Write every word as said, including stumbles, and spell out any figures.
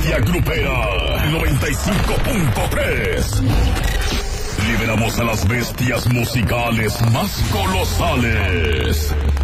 bestia grupera noventa y cinco punto tres. Liberamos a las bestias musicales más colosales.